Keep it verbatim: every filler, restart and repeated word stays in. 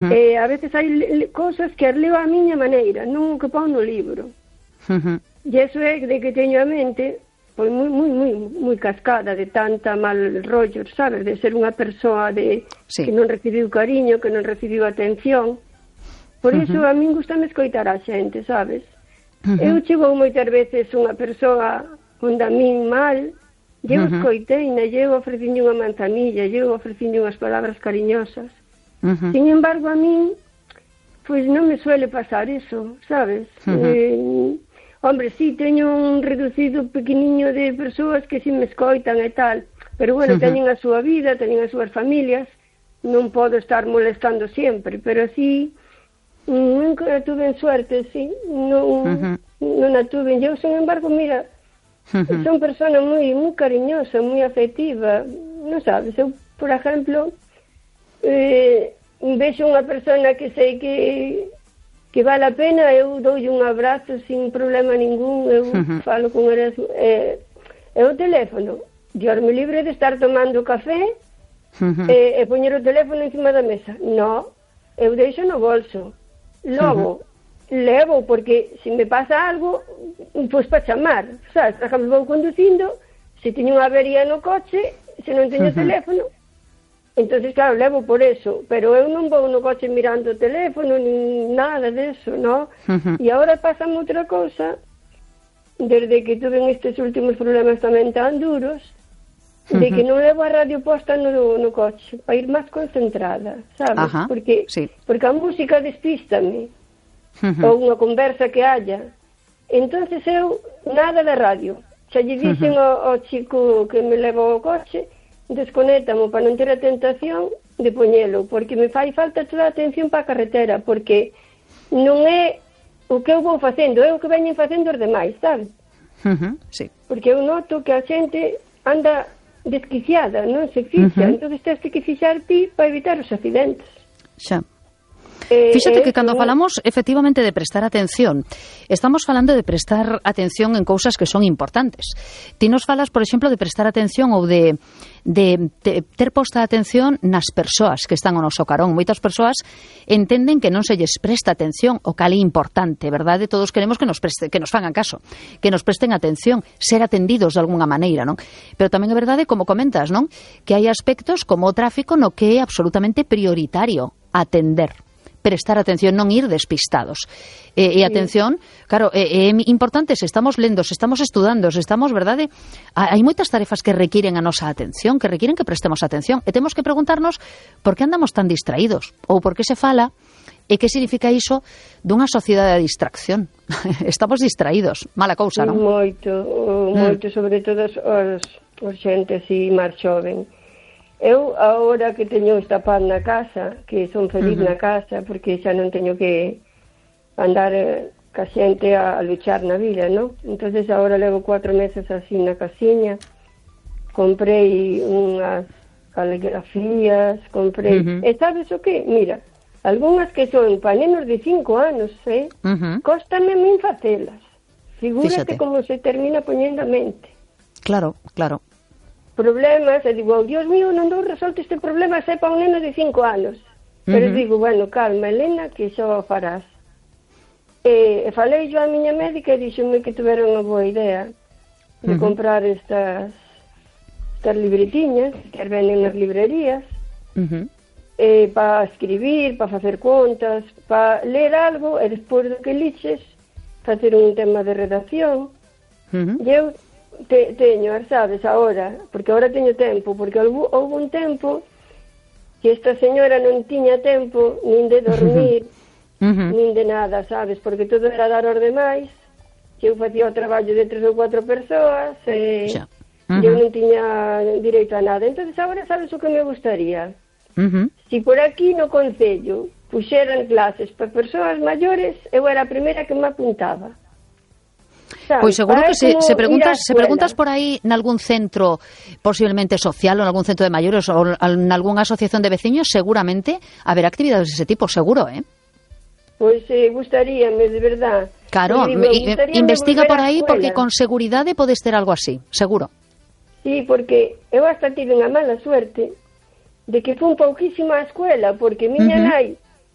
E a veces hai cousas que as leo a miña maneira, non o que pon no libro. Uh-huh. E iso é de que teño a mente pois moi, moi, moi, moi cascada de tanta mal rollo, sabes? De ser unha persoa de sí. que non recibiu cariño, que non recibiu atención. Por iso uh-huh. a min gustame escoitar a xente, sabes? Uh-huh. Eu chego moitas veces unha persoa onde a min mal, e eu uh-huh. escoitei, e eu ofrecinlle unha manzanilla, e eu ofrecinlle unhas palabras cariñosas. Uh-huh. Sin embargo, a min, pois non me suele pasar iso, sabes? Uh-huh. Eh, Hombre, sí, teño un reducido pequeniño de persoas que si me escoitan e tal, pero bueno, uh-huh. teñen a súa vida, teñen as súas familias, non podo estar molestando sempre, pero así, nunca tuve suerte, sí, non, uh-huh. non a tuve. Eu, sin embargo, mira, uh-huh. son persona moi moi cariñosa, moi afectiva, non sabes, eu, por exemplo, eh, vexo unha persona que sei que que vale a pena, eu doulle un abrazo sin problema ningún, eu uh-huh. falo con eles, eh, é o teléfono, diorme libre de estar tomando café uh-huh. e, e poñer o teléfono encima da mesa. No, eu deixo no bolso, logo uh-huh. levo, porque se me pasa algo, pois para chamar, sabes, por exemplo, vou conducindo, se teño unha avería no coche, se non teño uh-huh. teléfono, entonces, claro, levo por eso, pero eu non vou no coche mirando o teléfono, nin nada deso, no? Uh-huh. E agora pásame outra cousa, desde que tuve estes últimos problemas tamén tan duros, uh-huh. de que non levo a radio posta no, no coche, para ir máis concentrada, sabes? Uh-huh. Porque, sí. porque a música despístame, uh-huh. ou unha conversa que haya. Entonces eu, nada de radio. Xa lle dixen uh-huh. ao, ao chico que me leva ao coche, desconétamo para non ter a tentación de poñelo, porque me fai falta toda a atención para a carretera, porque non é o que eu vou facendo, é o que veñen facendo os demais, sabes? Uh-huh, sí. Porque eu noto que a xente anda desquiciada, non se fixa, uh-huh. entón tens que fixar ti para evitar os accidentes. Xa. Fíxate que cando falamos efectivamente de prestar atención, estamos falando de prestar atención en cousas que son importantes. Ti nos falas, por exemplo, de prestar atención ou de, de, de ter posta atención nas persoas que están ao noso carón. Moitas persoas entenden que non se lles presta atención o cal é importante, verdade? Todos queremos que nos preste, que nos fagan caso, que nos presten atención, ser atendidos de alguna maneira, non? Pero tamén é verdade, como comentas, non? Que hai aspectos como o tráfico no que é absolutamente prioritario atender. Prestar atención, non ir despistados. E, e atención, claro, é, é importante se estamos lendo, se estamos estudando, se estamos, verdade? Hai moitas tarefas que requiren a nosa atención, que requiren que prestemos atención, e temos que preguntarnos por que andamos tan distraídos, ou por que se fala, e que significa iso dunha sociedade de distracción. Estamos distraídos, mala cousa, non? Moito, moito, mm. sobre todo os, os xente así máis xoven. Eu, agora que teño esta paz na casa, que son feliz uh-huh. na casa, porque xa non teño que andar eh, ca xente a, a luchar na vida, non? Entonces agora levo cuatro meses así na casiña, comprei unhas caligrafías, comprei... Uh-huh. E sabes o que? Mira, algunhas que son para nenos de cinco anos, eh? Uh-huh. Cóstame a min facelas. Figúrate Fíxate. Como se termina poñendo a mente. Claro, claro. Problemas, e digo, oh, Dios mío, non dou resolto este problema, sei para un neno de cinco anos. Pero uh-huh. digo, bueno, calma, Elena, que xa o farás. E, e falei yo a miña médica e dixome que tuvera unha boa idea de uh-huh. comprar estas, estas libretiñas que venden nas librerías, uh-huh. e para escribir, para facer contas, para ler algo, e despois do que liches, facer un tema de redacción. Uh-huh. E eu Te, teño, sabes, agora, porque agora teño tempo, porque houve, houve un tempo que esta señora non tiña tempo nin de dormir, uh-huh. nin de nada, sabes, porque todo era dar aos demais, que eu facía o traballo de tres ou cuatro persoas, e uh-huh. eu non tiña direito a nada. Entonces agora sabes o que me gustaría? Uh-huh. Si por aquí no concello puxeran clases para persoas maiores, eu era a primeira que me apuntaba. Pois seguro que se, se preguntas se preguntas por aí nalgún centro posiblemente social ou nalgún centro de maiores ou nalgúnha asociación de veciños, seguramente haberá actividades dese tipo, seguro, eh? Pois eh, gustaríame, de verdad. Claro, digo, me, investiga por aí porque con seguridade podes ter algo así, seguro. Sí, porque eu hasta tive unha mala suerte de que fui un pouquísimo á escuela, porque miña uh-huh. nai